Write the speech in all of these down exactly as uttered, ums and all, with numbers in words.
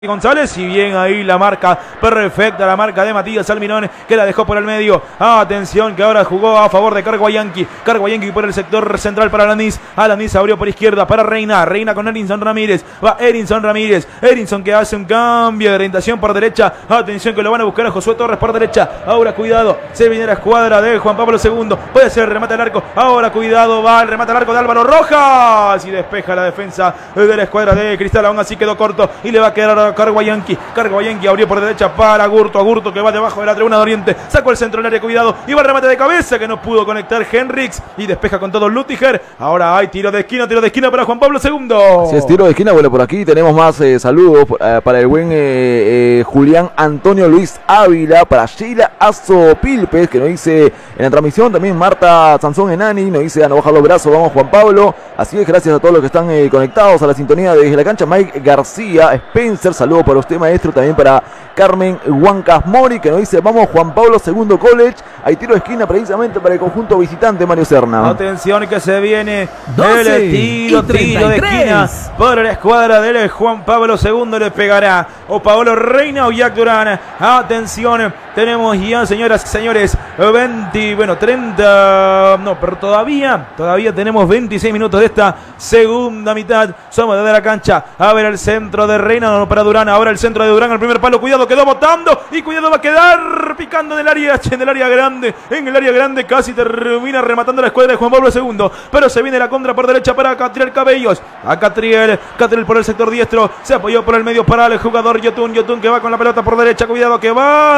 González, y bien ahí la marca perfecta, la marca de Matías Almirón, que la dejó por el medio. Atención que ahora jugó a favor de Carguayanqui, Carguayanqui por el sector central para Alanis. Alanis abrió por izquierda para Reina, Reina con Erinson Ramírez, va Erinson Ramírez, Erinson que hace un cambio de orientación por derecha. Atención que lo van a buscar a Josué Torres por derecha. Ahora cuidado, se viene la escuadra de Juan Pablo segundo, puede ser el remate al arco. Ahora cuidado, va el remate al arco de Álvaro Rojas y despeja la defensa de la escuadra de Cristal. Aún así quedó corto y le va a quedar a Carguayanqui. Carguayanqui abrió por derecha para Agurto, Agurto que va debajo de la tribuna de Oriente, sacó el centro del área, cuidado, y va el remate de cabeza que no pudo conectar Henriks y despeja con todo Lutiger. Ahora hay tiro de esquina, tiro de esquina para Juan Pablo segundo. Si es tiro de esquina, bueno, por aquí tenemos más eh, saludos eh, para el buen eh, eh, Julián Antonio Luis Ávila, para Sheila Azo Pilpes, que nos dice en la transmisión, también Marta Sansón Enani, nos dice a no bajar los brazos, vamos Juan Pablo. Así es, gracias a todos los que están eh, conectados a la sintonía desde la cancha. Mike García Spencer, saludo para usted maestro, también para Carmen Huancas Mori, que nos dice vamos Juan Pablo segundo College. Hay tiro de esquina precisamente para el conjunto visitante, Mario Serna. Atención que se viene el tiro, tiro de esquina para la escuadra del Juan Pablo segundo. Le pegará o Paolo Reina o Jack Durán. Atención, tenemos ya, señoras y señores, veinte, bueno, treinta, no, pero todavía, todavía tenemos veintiséis minutos de esta segunda mitad. Somos desde la cancha, a ver el centro de Reina, no para Durán, ahora el centro de Durán, el primer palo, cuidado, quedó botando y cuidado, va a quedar picando en el área, en el área grande, en el área grande, casi termina rematando la escuadra de Juan Pablo segundo, pero se viene la contra por derecha para Catriel Cabellos, a Catriel, Catriel por el sector diestro, se apoyó por el medio para el jugador Yotun, Yotun que va con la pelota por derecha, cuidado que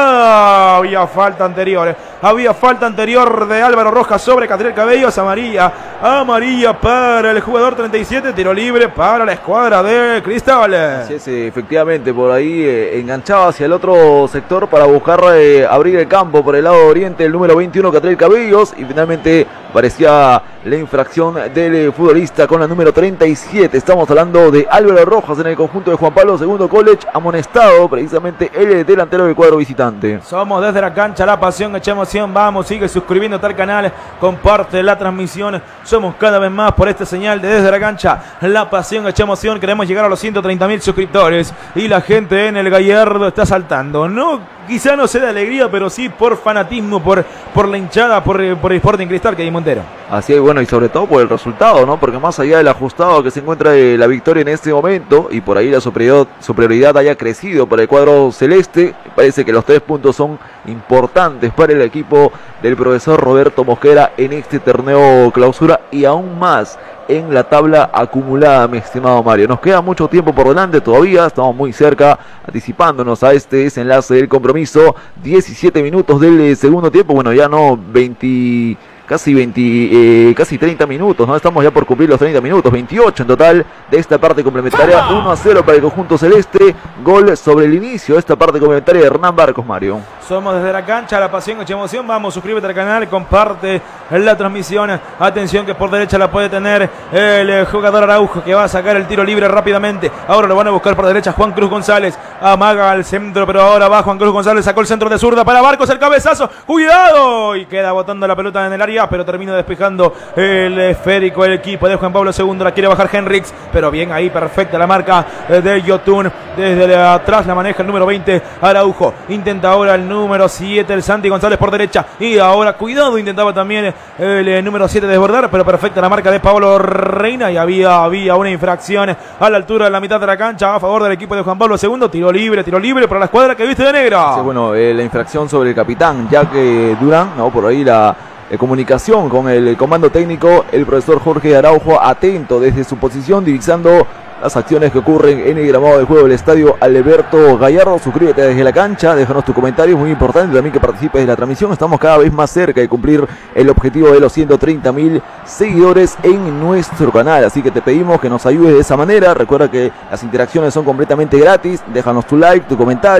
va, había falta anterior, había falta anterior de Álvaro Rojas sobre Catriel Cabellos, amarilla, amarilla para el jugador treinta y siete, tiro libre para la escuadra de Cristal. Así es, efectivamente, por ahí eh, enganchaba hacia el otro sector para buscar eh, abrir el campo por el lado de Oriente, el número veintiuno, Catriel Cabellos, y finalmente parecía la infracción del eh, futbolista con la número treinta y siete. Estamos hablando de Álvaro Rojas en el conjunto de Juan Pablo segundo College, amonestado precisamente el delantero del cuadro visitante. Somos desde la cancha, la pasión, echa emoción, vamos, sigue suscribiéndote al canal, comparte la transmisión, somos cada vez más por esta señal de desde la cancha, la pasión, echa emoción, queremos llegar a los ciento treinta mil suscriptores y la gente en el Gallardo está saltando, no, quizá no sea de alegría, pero sí por fanatismo, por, por la hinchada, por, por el Sporting Cristal que hay Montero. Así es, bueno, y sobre todo por el resultado, ¿no? Porque más allá del ajustado que se encuentra eh, la victoria en este momento, y por ahí la superioridad, superioridad haya crecido para el cuadro celeste, parece que los tres puntos son importantes para el equipo del profesor Roberto Mosquera en este torneo clausura y aún más en la tabla acumulada, mi estimado Mario. Nos queda mucho tiempo por delante todavía, estamos muy cerca, anticipándonos a este desenlace del compromiso. diecisiete minutos del segundo tiempo, bueno, ya no veinte... Casi veinte, eh, casi treinta minutos, ¿no? Estamos ya por cumplir los treinta minutos, veintiocho en total de esta parte complementaria, uno a cero para el conjunto celeste, gol sobre el inicio de esta parte complementaria de Hernán Barcos, Mario. Somos desde la cancha, la pasión, mucha emoción, vamos, suscríbete al canal, comparte la transmisión, atención que por derecha la puede tener el jugador Araujo que va a sacar el tiro libre rápidamente, ahora lo van a buscar por derecha Juan Cruz González, amaga al centro, pero ahora va Juan Cruz González, sacó el centro de zurda para Barcos, el cabezazo, cuidado, y queda botando la pelota en el área, pero termina despejando el esférico el equipo de Juan Pablo segundo, la quiere bajar Henriks, pero bien ahí, perfecta la marca de Yotun, desde atrás la maneja el número veinte, Araujo, intenta ahora el número siete, el Santi González por derecha, y ahora cuidado, intentaba también el, el número siete desbordar, pero perfecta la marca de Pablo Reina, y había, había una infracción a la altura de la mitad de la cancha a favor del equipo de Juan Pablo segundo, tiro libre, tiro libre para la escuadra que viste de negra. Sí, bueno, eh, la infracción sobre el capitán, ya que Durán, no, por ahí la de comunicación con el comando técnico, el profesor Jorge Araujo atento desde su posición divisando las acciones que ocurren en el gramado de juego del estadio Alberto Gallardo. Suscríbete desde la cancha, déjanos tu comentario, es muy importante también que participes de la transmisión. Estamos cada vez más cerca de cumplir el objetivo de los ciento treinta mil seguidores en nuestro canal, así que te pedimos que nos ayudes de esa manera. Recuerda que las interacciones son completamente gratis, déjanos tu like, tu comentario,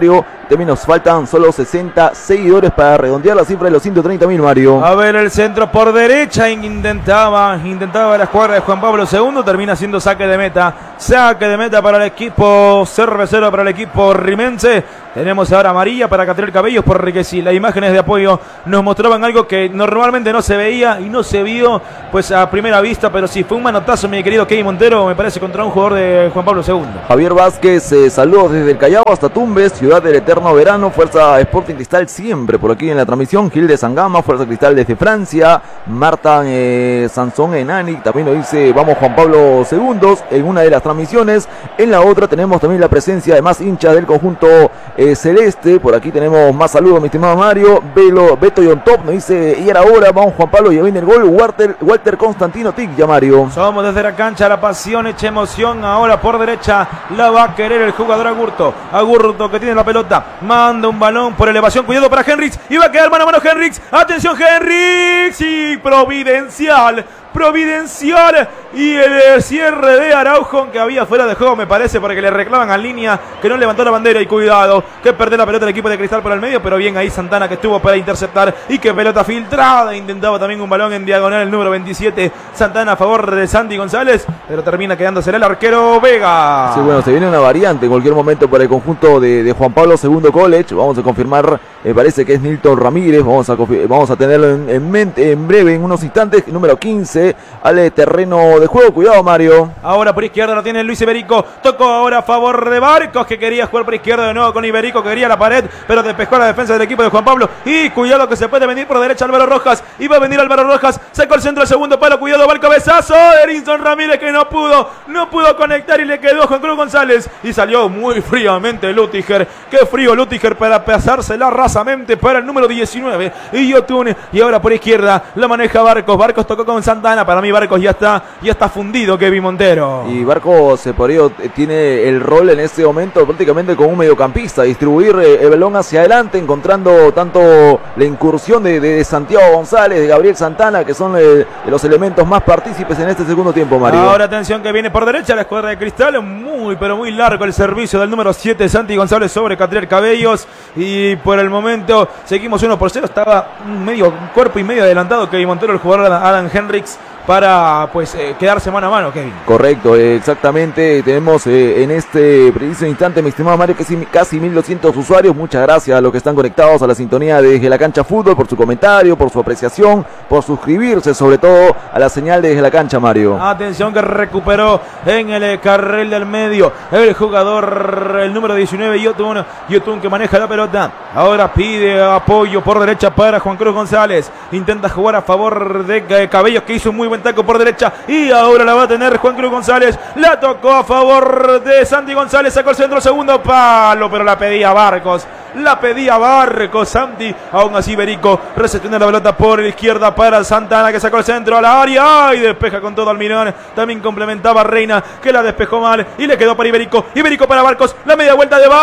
También nos faltan solo sesenta seguidores para redondear la cifra de los ciento treinta mil, Mario. A ver, el centro por derecha intentaba, intentaba la escuadra de Juan Pablo segundo, termina siendo saque de meta. Saque de meta para el equipo cervecero, para el equipo rimense. Tenemos ahora amarilla para Catriel Cabellos, porque si las imágenes de apoyo nos mostraban algo que normalmente no se veía y no se vio pues a primera vista, pero sí fue un manotazo, mi querido Kevin Montero, me parece, contra un jugador de Juan Pablo segundo. Javier Vázquez, eh, saludos desde el Callao hasta Tumbes, ciudad del eterno verano. Fuerza Sporting Cristal siempre por aquí en la transmisión. Gil de Sangama, Fuerza Cristal desde Francia. Marta eh, Sansón Enani también nos dice vamos Juan Pablo segundos en una de las transmisiones. En la otra tenemos también la presencia de más hinchas del conjunto eh, celeste. Por aquí tenemos más saludos, mi estimado Mario. Velo, Beto y On Top nos dice y era hora, vamos Juan Pablo, ya viene el gol. Walter, Walter Constantino Tic, ya Mario. Somos desde la cancha, la pasión echa emoción. Ahora por derecha la va a querer el jugador Agurto. Agurto que tiene la pelota, manda un balón por elevación, cuidado para Henrix, y va a quedar mano a mano Henrix. Atención Henrix, y providencial. Providencial y el cierre de Araujo, que había fuera de juego, me parece, porque le reclaman a línea que no levantó la bandera. Y cuidado, que perdió la pelota el equipo de Cristal por el medio, pero bien ahí Santana, que estuvo para interceptar. Y que pelota filtrada, intentaba también un balón en diagonal el número veintisiete, Santana a favor de Santi González, pero termina quedándose el arquero Vega. Sí, bueno, se viene una variante en cualquier momento para el conjunto de, de Juan Pablo segundo College. Vamos a confirmar, me parece que es Nilton Ramírez. Vamos a, vamos a tenerlo en, en mente en breve, en unos instantes. Número quince al terreno de juego, cuidado Mario. Ahora por izquierda lo tiene Luis Iberico, tocó ahora a favor de Barcos, que quería jugar por izquierda de nuevo con Iberico, que quería la pared, pero despejó la defensa del equipo de Juan Pablo. Y cuidado que se puede venir por derecha Álvaro Rojas, iba a venir Álvaro Rojas, sacó el centro del segundo palo, cuidado, va el cabezazo, Erinson Ramírez, que no pudo, no pudo conectar y le quedó a Juan Cruz González, y salió muy fríamente Lutiger. Qué frío Lutiger para pasársela rasamente para el número diecinueve, y Yotun. Y ahora por izquierda la maneja Barcos, Barcos tocó con Santana, para mí Barcos ya está, ya está fundido Kevin Montero. Y Barcos se por ello tiene el rol en este momento prácticamente como un mediocampista, distribuir eh, el balón hacia adelante, encontrando tanto la incursión de, de, de Santiago González, de Gabriel Santana, que son eh, los elementos más partícipes en este segundo tiempo, Mario. Ahora atención que viene por derecha la escuadra de Cristal, muy pero muy largo el servicio del número siete, Santi González sobre Catriel Cabellos, y por el momento seguimos uno por cero, estaba un medio un cuerpo y medio adelantado Kevin Montero, el jugador Adam Henrix, para pues eh, quedarse mano a mano, Kevin. Correcto, eh, exactamente. Tenemos eh, en este preciso instante, mi estimado Mario, casi, casi mil doscientos usuarios. Muchas gracias a los que están conectados a la sintonía desde la cancha fútbol, por su comentario, por su apreciación, por suscribirse, sobre todo a la señal desde la cancha, Mario. Atención que recuperó en el carril del medio el jugador, el número diecinueve, Yotun, Yotun, que maneja la pelota. Ahora pide apoyo por derecha para Juan Cruz González. Intenta jugar a favor de Cabellos, que hizo un muy buen taco por derecha, y ahora la va a tener Juan Cruz González. La tocó a favor de Santi González, sacó el centro, segundo palo, pero la pedía Barcos. La pedía Barcos, Santi. Aún así Iberico recepciona la pelota por la izquierda para Santana, que sacó el centro a la área y despeja con todo Almirón. También complementaba Reina, que la despejó mal y le quedó para Iberico. Iberico para Barcos, la media vuelta de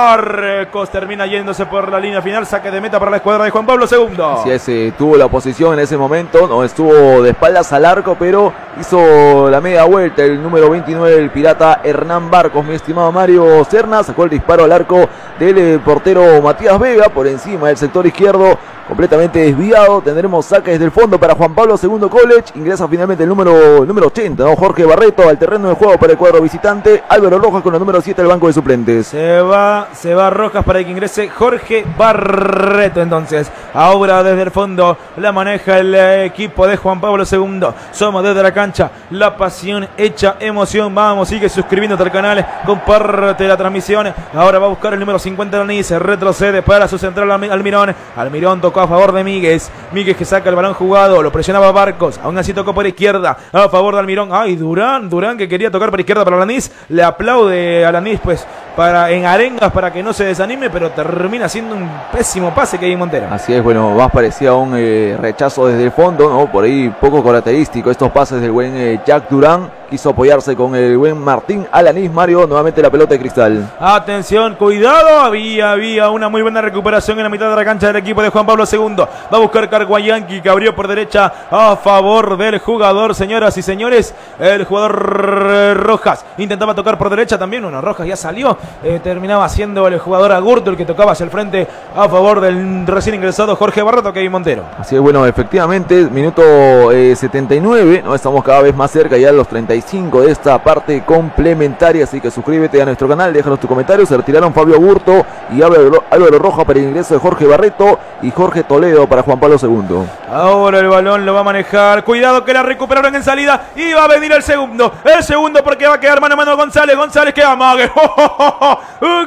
Barcos termina yéndose por la línea final. Saque de meta para la escuadra de Juan Pablo segundo. Así es, eh, tuvo la posición en ese momento, no estuvo de espaldas al arco, pero hizo la media vuelta el número veintinueve, el pirata Hernán Barcos, mi estimado Mario Serna. Sacó el disparo al arco del eh, portero Matías Vega por encima del sector izquierdo, completamente desviado. Tendremos saque desde el fondo para Juan Pablo segundo College. Ingresa finalmente el número, el número ochenta, ¿no? Jorge Barreto al terreno de juego para el cuadro visitante. Álvaro Rojas con el número siete al banco de suplentes. Se va, se va Rojas para que ingrese Jorge Barreto. Entonces, ahora desde el fondo la maneja el equipo de Juan Pablo segundo. Somos desde la cancha, la pasión hecha emoción. Vamos, sigue suscribiéndote al canal, comparte la transmisión. Ahora va a buscar el número cincuenta de Alanis, retrocede para su central Almirón. Almirón tocó a favor de Míguez. Míguez que saca el balón jugado, lo presionaba Barcos, aún así tocó por izquierda a favor de Almirón. Ay, Durán, Durán que quería tocar por izquierda para Alanis. Le aplaude a Alanis pues para, en arengas para que no se desanime, pero termina siendo un pésimo pase Kevin Montero. Así es, bueno, más parecía un eh, rechazo desde el fondo, ¿no? Por ahí poco característico estos pases del buen eh, Jack Durán. Quiso apoyarse con el buen Martín Alanis. Mario, nuevamente la pelota de Cristal. Atención, cuidado, había, había una muy buena recuperación en la mitad de la cancha del equipo de Juan Pablo segundo. Va a buscar Carguayanqui, que abrió por derecha a favor del jugador, señoras y señores, el jugador Rojas. Intentaba tocar por derecha también, bueno, Rojas ya salió eh, terminaba siendo el jugador Agurto el que tocaba hacia el frente a favor del recién ingresado Jorge Barreto, Kevin Montero. Así es, bueno, efectivamente, minuto eh, setenta y nueve, ¿no? Estamos cada vez más cerca ya de los treinta y cinco de esta parte complementaria, así que suscríbete a nuestro canal, déjanos tus comentarios. Se retiraron Fabio Agurto y Álvaro, Álvaro Roja para el ingreso de Jorge Barreto y Jorge Toledo para Juan Pablo segundo. Ahora el balón lo va a manejar, cuidado que la recuperaron en salida y va a venir el segundo, el segundo porque va a quedar mano a mano González, González que amague, ¡oh, oh, oh, oh!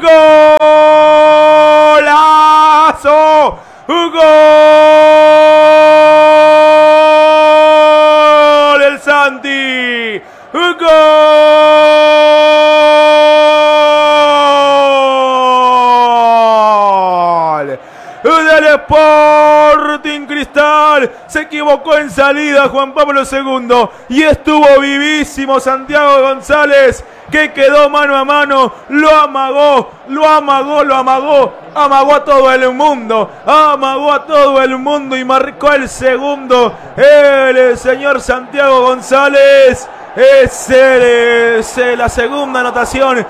¡Golazo! ¡Gol! ¡El Santi! ¡Gol! ¡Del Sporting Cristal! Se equivocó en salida Juan Pablo segundo y estuvo vivísimo Santiago González, que quedó mano a mano, lo amagó, lo amagó, lo amagó, amagó a todo el mundo, amagó a todo el mundo y marcó el segundo. El, el señor Santiago González es, el, es la segunda anotación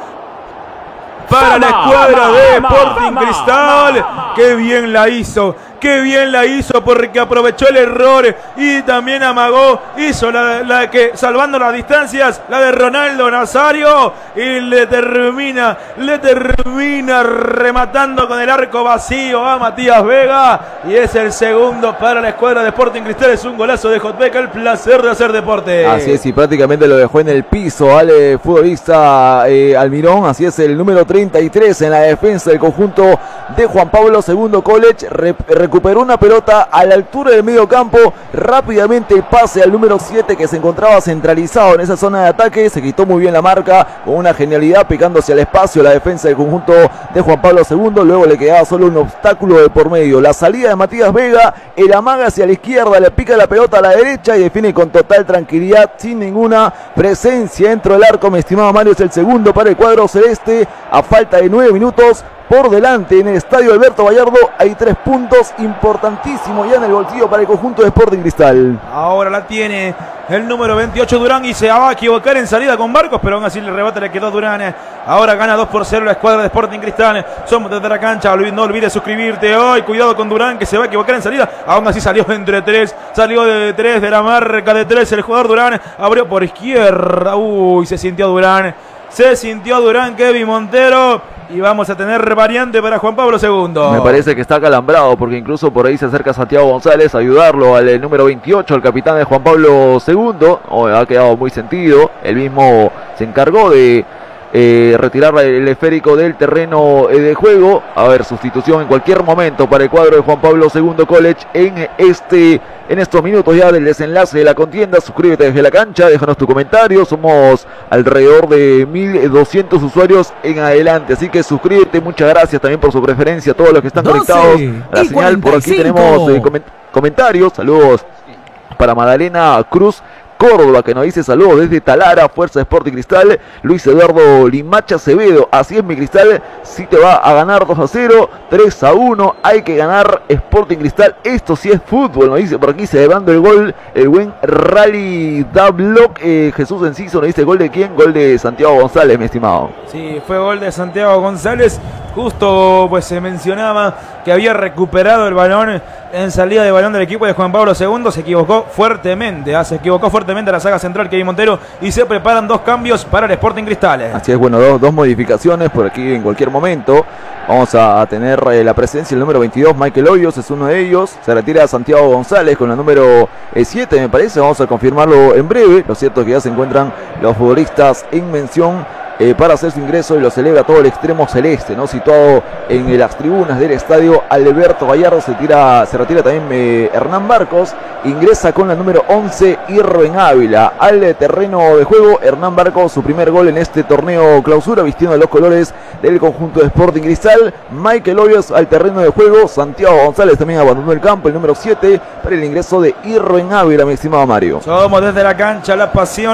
para la escuadra de Sporting Cristal. ¡Qué bien la hizo! ¡Qué bien la hizo! Porque aprovechó el error y también amagó. Hizo la, la que, salvando las distancias, la de Ronaldo Nazario. Y le termina, le termina rematando con el arco vacío a Matías Vega. Y es el segundo para la escuadra de Sporting Cristal. Es un golazo de Jotbeca. El placer de hacer deporte. Así es, y prácticamente lo dejó en el piso al eh, futbolista eh, Almirón. Así es, el número treinta y tres en la defensa del conjunto de Juan Pablo segundo College. Re, recuperó una pelota a la altura del medio campo. Rápidamente el pase al número siete que se encontraba centralizado en esa zona de ataque. Se quitó muy bien la marca con una genialidad, picándose al espacio la defensa del conjunto de Juan Pablo segundo. Luego le quedaba solo un obstáculo de por medio. La salida de Matías Vega, el amaga hacia la izquierda, le pica la pelota a la derecha y define con total tranquilidad, sin ninguna presencia dentro del arco. Mi estimado Mario, es el segundo para el cuadro celeste a falta de nueve minutos. Por delante en el estadio Alberto Gallardo hay tres puntos importantísimos ya en el bolsillo para el conjunto de Sporting Cristal. Ahora la tiene el número veintiocho Durán y se va a equivocar en salida con Barcos, pero aún así el rebate le quedó a Durán. Ahora gana dos por cero la escuadra de Sporting Cristal. Somos desde la cancha, no olvides suscribirte hoy. Cuidado con Durán que se va a equivocar en salida. Aún así salió entre tres, salió de tres, de la marca de tres el jugador Durán. Abrió por izquierda, uy, se sintió Durán. Se sintió Durán, Kevin Montero. Y vamos a tener variante para Juan Pablo segundo. Me parece que está acalambrado porque incluso por ahí se acerca Santiago González a ayudarlo al el número veintiocho, el capitán de Juan Pablo segundo. Oh, ha quedado muy sentido. Él mismo se encargó de eh, retirar el esférico del terreno eh, de juego. A ver, sustitución en cualquier momento para el cuadro de Juan Pablo segundo College en este... En estos minutos ya del desenlace de la contienda. Suscríbete desde la cancha, déjanos tu comentario. Somos alrededor de mil doscientos usuarios en adelante, así que suscríbete. Muchas gracias también por su preferencia a todos los que están conectados a la señal. Por aquí tenemos eh, coment comentarios. Saludos para Magdalena Cruz Córdoba, que nos dice saludos desde Talara, Fuerza Sporting Cristal. Luis Eduardo Limacha Acevedo, así es mi Cristal, si te va a ganar dos a cero, tres a uno, hay que ganar Sporting Cristal, esto sí es fútbol, nos dice por aquí, celebrando el gol, el buen Rally da Block. eh, Jesús Enciso nos dice, ¿gol de quién? Gol de Santiago González, mi estimado. Sí, fue gol de Santiago González, justo pues se mencionaba que había recuperado el balón en salida de balón del equipo de Juan Pablo segundo, se equivocó fuertemente, ¿eh? se equivocó fuertemente la saga central Kevin Montero y se preparan dos cambios para el Sporting Cristal. Así es, bueno, dos, dos modificaciones por aquí en cualquier momento. Vamos a tener eh, la presencia del número veintidós, Michael Hoyos es uno de ellos. Se retira Santiago González con la número eh, siete, me parece. Vamos a confirmarlo en breve. Lo cierto es que ya se encuentran los futbolistas en mención Eh, para hacer su ingreso y lo celebra todo el extremo celeste, ¿no? Situado en eh, las tribunas del estadio Alberto Gallardo. Se, tira, se retira también eh, Hernán Barcos. Ingresa con la número once, Irving Ávila al eh, terreno de juego. Hernán Barcos, su primer gol en este torneo clausura, vistiendo los colores del conjunto de Sporting Cristal. Michael Hoyos al terreno de juego. Santiago González también abandonó el campo, el número siete, para el ingreso de Irving Ávila, mi estimado Mario. Somos desde la cancha, la pasión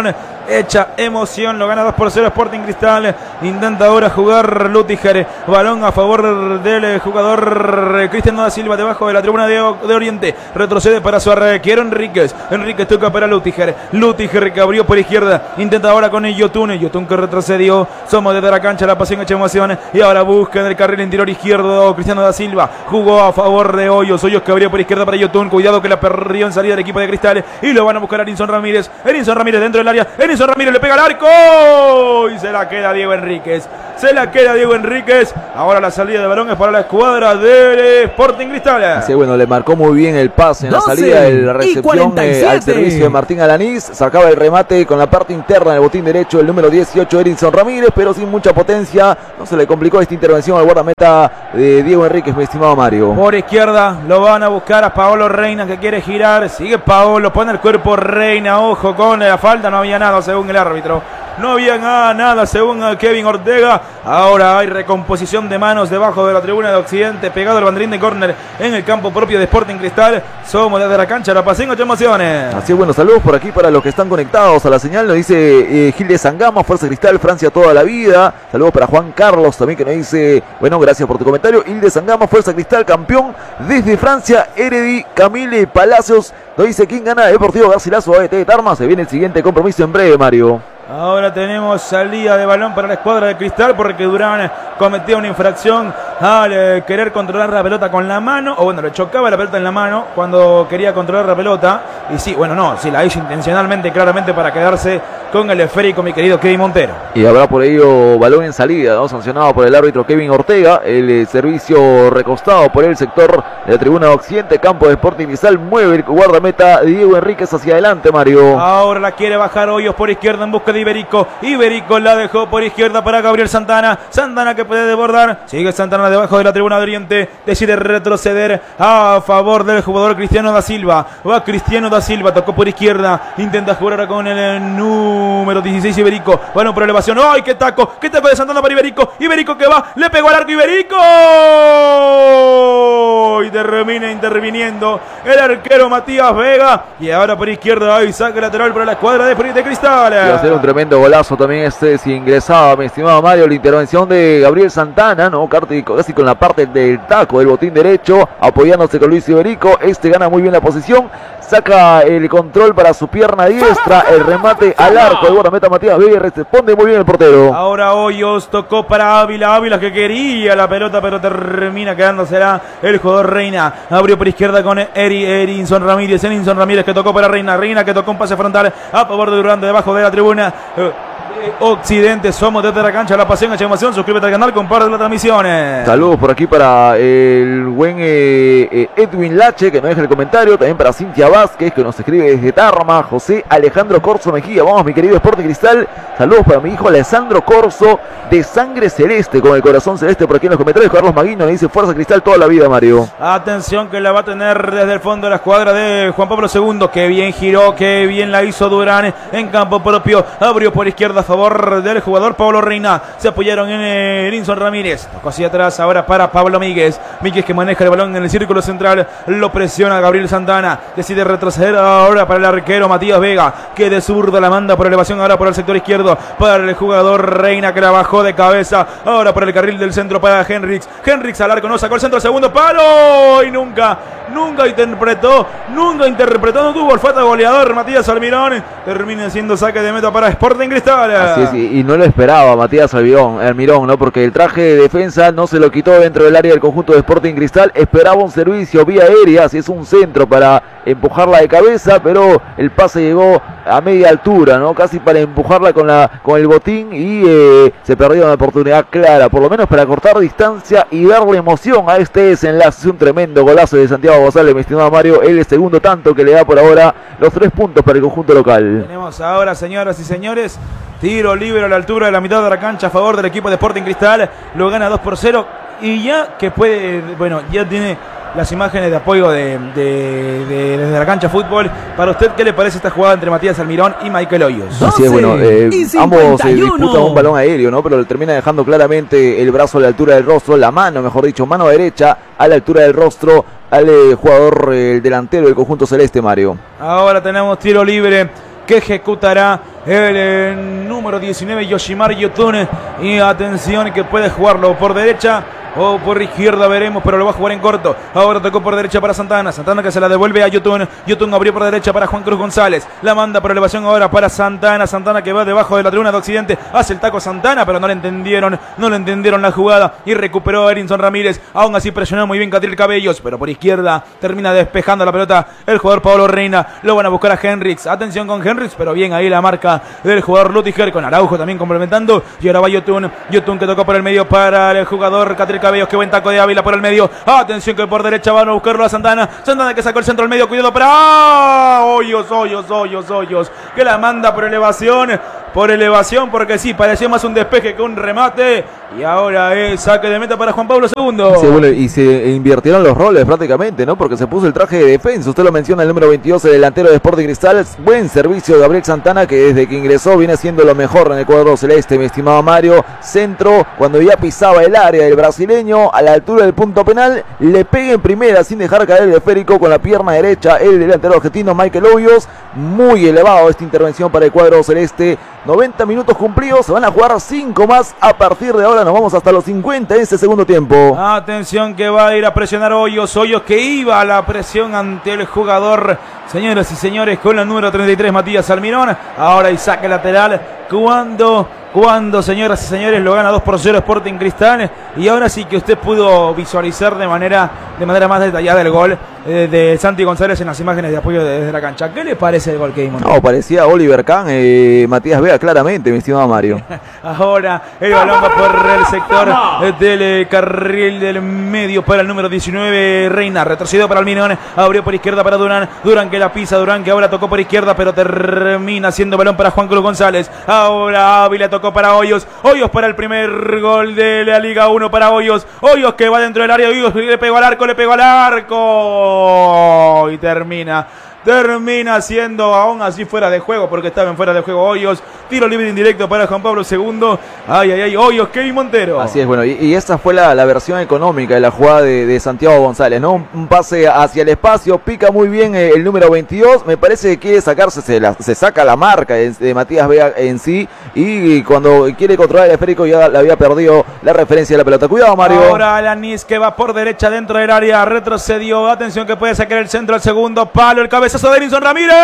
hecha emoción, lo gana dos por cero Sporting Cristal. Intenta ahora jugar Lutiger, balón a favor del jugador Cristiano da Silva debajo de la tribuna de, de Oriente, retrocede para su arquero Enríquez, Enríquez toca para Lutiger, Lutiger que abrió por izquierda, intenta ahora con el Yotun, Yotun que retrocedió, somos desde la cancha, la pasión hecha emoción, y ahora busca en el carril interior izquierdo Cristiano da Silva, jugó a favor de Hoyos, Hoyos que abrió por izquierda para Yotun, cuidado que la perdió en salida del equipo de Cristal, y lo van a buscar a Erinson Ramírez, Erinson Ramírez dentro del área, Erinson Ramírez le pega al arco, y se la queda Diego Enríquez, se la queda Diego Enríquez, ahora la salida de balón es para la escuadra del Sporting Cristal. Sí, bueno, le marcó muy bien el pase en la salida de la recepción eh, al servicio de Martín Alanís, sacaba el remate con la parte interna del botín derecho el número dieciocho Erinson Ramírez, pero sin mucha potencia, no se le complicó esta intervención al guardameta de Diego Enríquez, mi estimado Mario. Por izquierda lo van a buscar a Paolo Reina que quiere girar, sigue Paolo, pone el cuerpo Reina, ojo con la falta, no había nada según el árbitro. No había nada, nada según Kevin Ortega. Ahora hay recomposición de manos debajo de la tribuna de Occidente, pegado al banderín de córner en el campo propio de Sporting Cristal. Somos desde la cancha, la pasión, ocho emociones. Así es, buenos saludos por aquí para los que están conectados a la señal. Nos dice eh, Gil de Sangama, Fuerza Cristal, Francia toda la vida. Saludos para Juan Carlos también que nos dice, bueno, gracias por tu comentario. Gil de Sangama, Fuerza Cristal, campeón desde Francia. Heredi Camille Palacios nos dice, ¿quién gana? Deportivo Garcilaso, A E T de Tarma. Se viene el siguiente compromiso en breve, Mario. Ahora tenemos salida de balón para la escuadra de Cristal porque Durán cometió una infracción al eh, querer controlar la pelota con la mano, o bueno, le chocaba la pelota en la mano cuando quería controlar la pelota, y sí, bueno, no, sí la hizo intencionalmente, claramente para quedarse con el esférico, mi querido Kevin Montero. Y habrá por ello balón en salida, ¿no? Sancionado por el árbitro Kevin Ortega, el eh, servicio recostado por el sector de la tribuna occidente, campo de Sporting Cristal, mueve el guardameta Diego Enríquez hacia adelante, Mario. Ahora la quiere bajar Hoyos por izquierda en busca de Iberico, Iberico la dejó por izquierda para Gabriel Santana, Santana que puede desbordar, sigue Santana debajo de la tribuna de Oriente, decide retroceder a favor del jugador Cristiano da Silva, va Cristiano da Silva, tocó por izquierda, intenta jugar ahora con el número dieciséis Iberico, bueno por elevación, ¡ay qué taco! ¡Qué taco de Santana para Iberico! Iberico que va, le pegó al arco Iberico y termina interviniendo el arquero Matías Vega, y ahora por izquierda hay saque lateral para la escuadra de, de Cristal. Y va a ser un tremendo golazo también este si ingresaba, mi estimado Mario, la intervención de Gabriel Santana, ¿no? Casi con la parte del taco del botín derecho, apoyándose con Luis Iberico, este gana muy bien la posición, saca el control para su pierna diestra, el remate al arco, el guardameta Matías Vega, responde muy bien el portero. Ahora Hoyos tocó para Ávila, Ávila que quería la pelota pero termina quedándosela el jugador Reina, abrió por izquierda con Eri, Erinson Ramírez, Erinson Ramírez que tocó para Reina, Reina que tocó un pase frontal a favor de Durán debajo de la tribuna Occidente. Somos desde la cancha, la pasión, hecha emoción. Suscríbete al canal, comparte las transmisiones. Saludos por aquí para el buen eh, eh, Edwin Lache, que nos deja el comentario. También para Cintia Vázquez, que nos escribe desde Tarma. José Alejandro Corso Mejía. Vamos, mi querido Sporting Cristal. Saludos para mi hijo Alessandro Corso, de sangre celeste, con el corazón celeste por aquí en los comentarios. Carlos Maguino dice Fuerza Cristal toda la vida, Mario. Atención que la va a tener desde el fondo de la escuadra de Juan Pablo segundo. Que bien giró, que bien la hizo Durán en campo propio. Abrió por izquierda a favor del jugador Pablo Reina. Se apoyaron en Erinson Ramírez. Tocó hacia atrás ahora para Pablo Míguez. Míguez que maneja el balón en el círculo central. Lo presiona Gabriel Santana. Decide retroceder ahora para el arquero Matías Vega, que de zurda la manda por elevación ahora por el sector izquierdo para el jugador Reina, que la bajó de cabeza. Ahora por el carril del centro para Henrix. Henrix al arco, no sacó el centro, segundo palo. Y nunca, nunca interpretó, nunca interpretó, no tuvo olfato goleador Matías Almirón. Termina siendo saque de meta para Sporting Cristal. Así es, y no lo esperaba Matías Almirón, Almirón, ¿no? Porque el traje de defensa no se lo quitó dentro del área del conjunto de Sporting Cristal. Esperaba un servicio vía aérea, si es un centro para empujarla de cabeza, pero el pase llegó a media altura, ¿no? Casi para empujarla con la con el botín y eh, se perdió una oportunidad clara, por lo menos para cortar distancia y darle emoción a este desenlace. Un tremendo golazo de Santiago González, mi estimado Mario, el segundo tanto que le da por ahora los tres puntos para el conjunto local. Tenemos ahora, señoras y señores, tiro libre a la altura de la mitad de la cancha a favor del equipo de Sporting Cristal. Lo gana dos por cero y ya que puede, bueno, ya tiene las imágenes de apoyo de, de, de, desde la cancha fútbol. Para usted, ¿qué le parece esta jugada entre Matías Almirón y Michael Hoyos? Así es, bueno, eh, ambos se eh, disputan un balón aéreo, ¿no? Pero le termina dejando claramente el brazo a la altura del rostro, la mano, mejor dicho, mano derecha a la altura del rostro al eh, jugador, eh, el delantero del conjunto celeste, Mario. Ahora tenemos tiro libre que ejecutará el, el número diecinueve, Yoshimar Yotun. Y atención que puede jugarlo por derecha o por izquierda, veremos, pero lo va a jugar en corto. Ahora tocó por derecha para Santana. Santana que se la devuelve a Yotun. Yotun abrió por derecha para Juan Cruz González. La manda por elevación ahora para Santana. Santana que va debajo de la tribuna de Occidente. Hace el taco Santana, pero no le entendieron. No le entendieron la jugada. Y recuperó a Erinson Ramírez. Aún así presionó muy bien Catril Cabellos. Pero por izquierda termina despejando la pelota el jugador Pablo Reina. Lo van a buscar a Henrix. Atención con Henrix, pero bien ahí la marca del jugador Lutiger. Con Araujo también complementando. Y ahora va Yotun. Yotun que tocó por el medio para el jugador Catril Cabellos. Qué buen taco de Ávila por el medio. Atención que por derecha van a buscarlo a Santana. Santana que sacó el centro al medio. Cuidado para ¡Ah! Hoyos, hoyos, hoyos, hoyos. Que la manda por elevación. Por elevación, porque sí, parecía más un despeje que un remate. Y ahora es saque de meta para Juan Pablo segundo. Sí, bueno, y se invirtieron los roles prácticamente, ¿no? Porque se puso el traje de defensa. Usted lo menciona, el número veintidós, el delantero de Sporting Cristal. Buen servicio de Gabriel Santana, que desde que ingresó viene haciendo lo mejor en el cuadro celeste, mi estimado Mario. Centro, cuando ya pisaba el área del brasileño, a la altura del punto penal, le pega en primera sin dejar caer el esférico con la pierna derecha. El delantero argentino Michael Hoyos. Muy elevado esta intervención para el cuadro celeste. noventa minutos cumplidos, se van a jugar cinco más. A partir de ahora nos vamos hasta los cincuenta en este segundo tiempo. Atención que va a ir a presionar Hoyos. Hoyos que iba a la presión ante el jugador, señoras y señores, con el número treinta y tres, Matías Almirón. Ahora y saque lateral. Cuando, cuando, señoras y señores, lo gana dos por cero Sporting Cristal. Y ahora sí que usted pudo visualizar de manera, de manera más detallada el gol eh, de Santi González en las imágenes de apoyo desde la cancha. ¿Qué le parece el gol que vimos? No, parecía Oliver Kahn, eh, Matías Vega, claramente, mi estimado Mario. Ahora el balón va por el sector del eh, carril del medio para el número diecinueve, Reina. Retrocedió para Almirón, abrió por izquierda para Durán. Durán que la pisa, Durán que ahora tocó por izquierda, pero termina siendo balón para Juan Cruz González. Ahora Ávila tocó para Hoyos. Hoyos para el primer gol de la Liga uno para Hoyos. Hoyos que va dentro del área. Hoyos le pegó al arco, le pegó al arco. Y termina. Termina siendo aún así fuera de juego, porque estaba en fuera de juego Hoyos. Tiro libre indirecto para Juan Pablo segundo. Ay, ay, ay, Hoyos, Kevin Montero. Así es, bueno, y, y esta fue la, la versión económica de la jugada de, de Santiago González, ¿no? Un, un pase hacia el espacio, pica muy bien eh, el número veintidós. Me parece que quiere sacarse, se, la, se saca la marca de, de Matías Vega en sí. Y cuando quiere controlar el esférico ya le había perdido la referencia de la pelota. Cuidado, Mario. Ahora Alanis que va por derecha dentro del área. Retrocedió. Atención que puede sacar el centro al segundo palo. El cabezazo de Erinson Ramírez.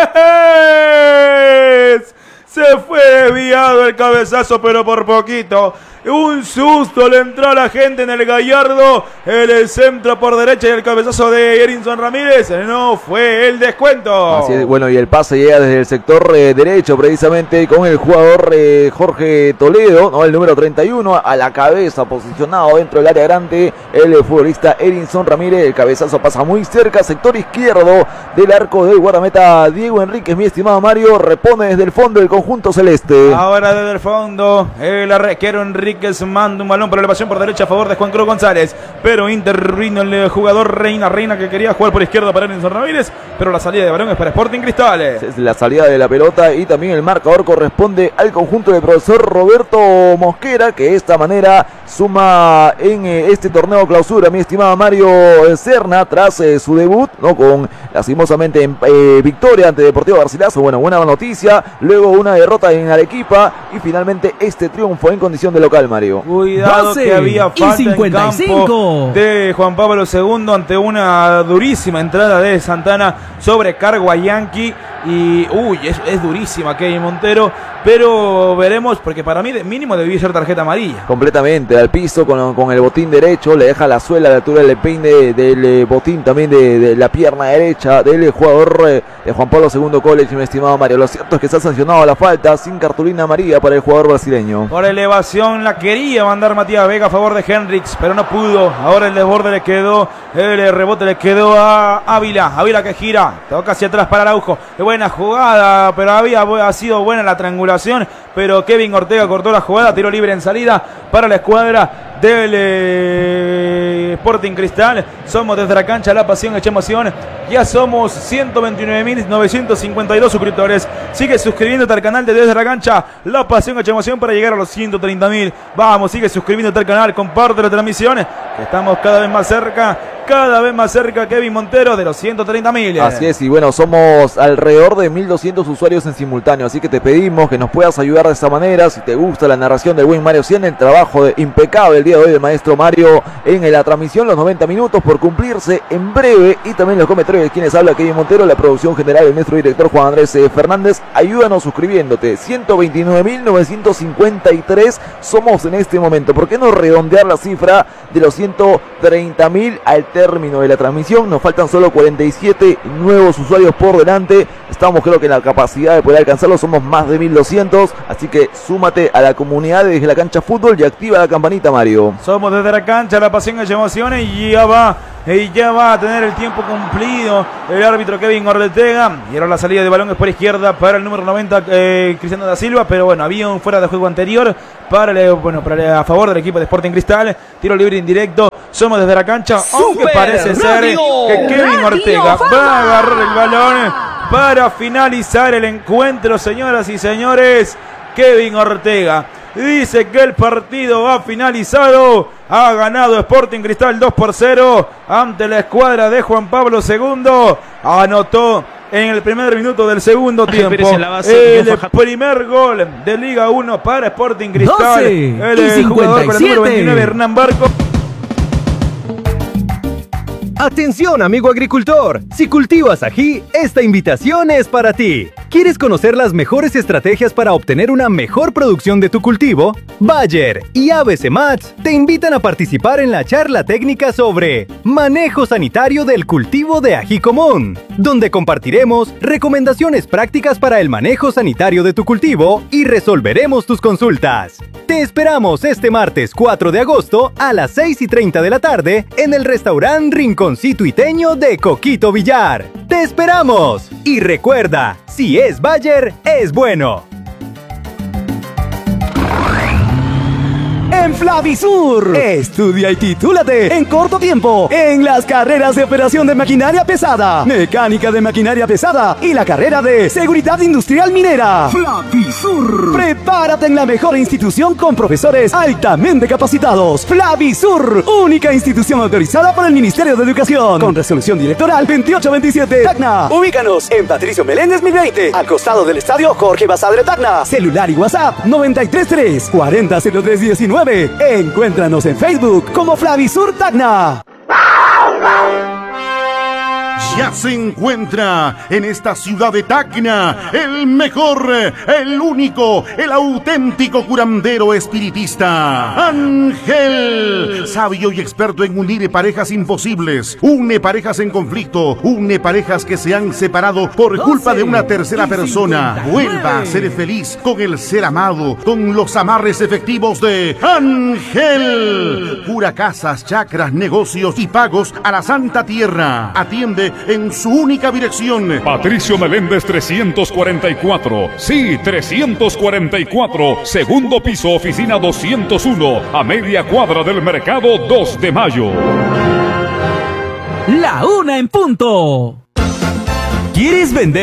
Se fue desviado el cabezazo, pero por poquito. Un susto le entró a la gente en el Gallardo. El centro por derecha y el cabezazo de Erinson Ramírez. No fue el descuento. Así es, bueno, y el pase llega desde el sector eh, derecho, precisamente con el jugador eh, Jorge Toledo, ¿no? El número treinta y uno, a la cabeza, posicionado dentro del área grande. El futbolista Erinson Ramírez. El cabezazo pasa muy cerca, sector izquierdo del arco del guardameta Diego Enríquez. Mi estimado Mario, repone desde el fondo el conjunto celeste. Ahora desde el fondo, el arquero Enríquez manda un balón por elevación por derecha a favor de Juan Cruz González, pero intervino el jugador Reina, Reina que quería jugar por izquierda para Erinson Ramírez, pero la salida de balón es para Sporting Cristal. Es la salida de la pelota y también el marcador corresponde al conjunto del profesor Roberto Mosquera, que de esta manera suma en eh, este torneo clausura, mi estimado Mario Serna, tras eh, su debut, ¿no? Con lastimosamente en, eh, victoria ante Deportivo Garcilaso. Bueno, buena noticia, luego una derrota en Arequipa y finalmente este triunfo en condición de local, Mario. Cuidado que había falta en campo de Juan Pablo segundo ante una durísima entrada de Santana sobre Cargo a Yankee. Y uy, es, es durísima Kevin Montero, pero veremos, porque para mí de mínimo debió ser tarjeta amarilla. Completamente, al piso con, con el botín derecho, le deja la suela a la altura del peine del eh, botín, también de, de la pierna derecha del jugador eh, de Juan Pablo segundo College, mi estimado Mario. Lo cierto es que se ha sancionado la falta sin cartulina amarilla para el jugador brasileño. Por elevación la quería mandar Matías Vega a favor de Henrix, pero no pudo. Ahora el desborde le quedó, el rebote le quedó a Ávila. Ávila que gira, toca hacia atrás para Araujo. Buena jugada, pero había ha sido buena la triangulación, pero Kevin Ortega cortó la jugada, tiro libre en salida para la escuadra del eh, Sporting Cristal. Somos desde la cancha La Pasión Hecha Emoción. Ya somos ciento veintinueve mil novecientos cincuenta y dos suscriptores. Sigue suscribiéndote al canal de Desde la Cancha La Pasión Hecha Emoción para llegar a los ciento treinta mil. Vamos, sigue suscribiéndote al canal, comparte la transmisión, que estamos cada vez más cerca. cada vez más cerca Kevin Montero de los ciento treinta mil. Así es, y bueno, somos alrededor de mil doscientos usuarios en simultáneo, así que te pedimos que nos puedas ayudar de esta manera. Si te gusta la narración del buen Mario Cien, el trabajo de, impecable el día de hoy del maestro Mario en la transmisión, los noventa minutos por cumplirse en breve, y también los comentarios de quienes habla Kevin Montero, la producción general del nuestro director Juan Andrés eh, Fernández. Ayúdanos suscribiéndote. ciento veintinueve mil novecientos cincuenta y tres somos en este momento. ¿Por qué no redondear la cifra de los ciento treinta mil al término de la transmisión? Nos faltan solo cuarenta y siete nuevos usuarios por delante. Estamos, creo que en la capacidad de poder alcanzarlo, somos más de mil doscientos, así que súmate a la comunidad desde la cancha fútbol y activa la campanita, Mario. Somos desde la cancha, la pasión y emociones, y ya va, y ya va a tener el tiempo cumplido el árbitro Kevin Ortega, y ahora la salida de balón es por izquierda para el número noventa, eh, Cristiano da Silva, pero bueno, había un fuera de juego anterior para, el, bueno, para a favor del equipo de Sporting Cristal. Tiro libre indirecto, somos desde la cancha, aunque parece ser que Kevin Ortega va a agarrar el balón para finalizar el encuentro, señoras y señores. Kevin Ortega dice que el partido ha finalizado. Ha ganado Sporting Cristal dos por cero ante la escuadra de Juan Pablo segundo. Anotó en el primer minuto del segundo tiempo el primer gol de Liga uno para Sporting Cristal. El jugador con el número veintinueve, Hernán Barco. Atención, amigo agricultor, si cultivas ají, esta invitación es para ti. ¿Quieres conocer las mejores estrategias para obtener una mejor producción de tu cultivo? Bayer y A B C Mats te invitan a participar en la charla técnica sobre manejo sanitario del cultivo de ají común, donde compartiremos recomendaciones prácticas para el manejo sanitario de tu cultivo y resolveremos tus consultas. Te esperamos este martes cuatro de agosto a las seis y treinta de la tarde en el restaurante Rinconcito Iteño de Coquito Villar. ¡Te esperamos! Y recuerda, si es Bayer, es bueno. En Flavisur, estudia y titúlate en corto tiempo en las carreras de operación de maquinaria pesada, mecánica de maquinaria pesada y la carrera de seguridad industrial minera. Flavisur. Prepárate en la mejor institución con profesores altamente capacitados. Flavisur, única institución autorizada por el Ministerio de Educación, con resolución directoral veintiocho veintisiete. Tacna. Ubícanos en Patricio Meléndez mil veinte, al costado del estadio Jorge Basadre Tacna. Celular y WhatsApp noventa y tres tres cuarenta cero tres diecinueve. Encuéntranos en Facebook como Flavisur Tacna. Ya se encuentra en esta ciudad de Tacna el mejor, el único, el auténtico curandero espiritista, Ángel, sabio y experto en unir parejas imposibles, une parejas en conflicto, une parejas que se han separado por culpa de una tercera persona. Vuelva a ser feliz con el ser amado, con los amarres efectivos de Ángel. Cura casas, chacras, negocios y pagos a la Santa Tierra. Atiende en su única dirección. Patricio Meléndez trescientos cuarenta y cuatro. Sí, trescientos cuarenta y cuatro. Segundo piso, oficina doscientos uno. A media cuadra del mercado dos de mayo. La una en punto. ¿Quieres vender?